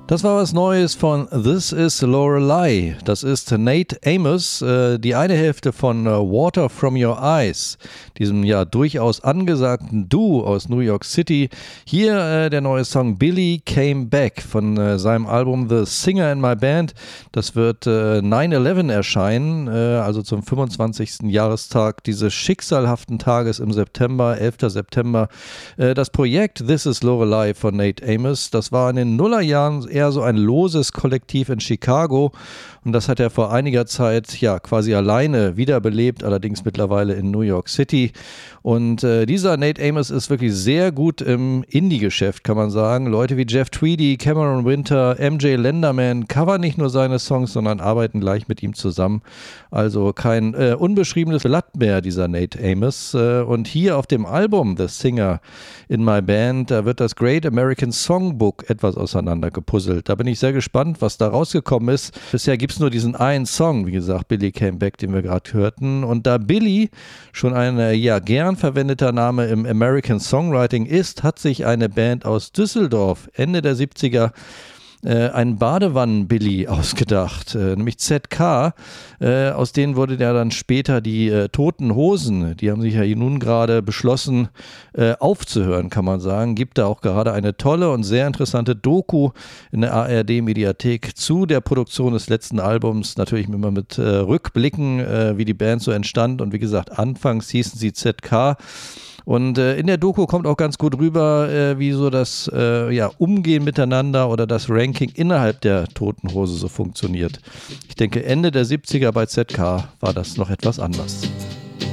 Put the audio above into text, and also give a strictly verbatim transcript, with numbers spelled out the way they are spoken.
Das war was Neues von This Is Lorelei. Das ist Nate Amos, äh, die eine Hälfte von äh, Water From Your Eyes, diesem ja durchaus angesagten Duo aus New York City. Hier äh, der neue Song Billy Came Back von äh, seinem Album The Singer in My Band. Das wird äh, nine eleven erscheinen, äh, also zum fünfundzwanzigsten Jahrestag dieses schicksalhaften Tages im September, elften September. Äh, das Projekt This Is Lorelei von Nate Amos, das war in den Nullerjahren eher so ein loses Kollektiv in Chicago und das hat er vor einiger Zeit ja quasi alleine wiederbelebt, allerdings mittlerweile in New York City. Und äh, dieser Nate Amos ist wirklich sehr gut im Indie-Geschäft, kann man sagen. Leute wie Jeff Tweedy, Cameron Winter, M J Lenderman covern nicht nur seine Songs, sondern arbeiten gleich mit ihm zusammen. Also kein äh, unbeschriebenes Blatt mehr, dieser Nate Amos. Äh, und hier auf dem Album The Singer in My Band, da wird das Great American Songbook etwas auseinandergepuzzelt. Da bin ich sehr gespannt, was da rausgekommen ist. Bisher gibt es nur diesen einen Song, wie gesagt, Billy Came Back, den wir gerade hörten. Und da Billy schon ein äh, ja gern verwendeter Name im American Songwriting ist, hat sich eine Band aus Düsseldorf Ende der siebziger Äh, einen Badewannen-Billy ausgedacht, äh, nämlich Z K. Äh, aus denen wurde ja dann später die äh, Toten Hosen, die haben sich ja nun gerade beschlossen äh, aufzuhören, kann man sagen. Gibt da auch gerade eine tolle und sehr interessante Doku in der A R D-Mediathek zu der Produktion des letzten Albums. Natürlich immer mit äh, Rückblicken, äh, wie die Band so entstand. Und wie gesagt, anfangs hießen sie Z K. Und äh, in der Doku kommt auch ganz gut rüber, äh, wie so das äh, ja, Umgehen miteinander oder das Ranking innerhalb der Toten Hose so funktioniert. Ich denke, Ende der siebziger bei Z K war das noch etwas anders.